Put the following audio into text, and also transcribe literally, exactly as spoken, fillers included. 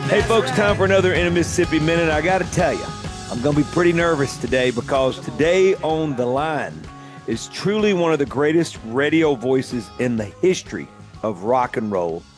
Hey, folks, time for another In a Mississippi Minute. I got to tell you, I'm going to be pretty nervous today because today on the line is truly one of the greatest radio voices in the history of rock and roll.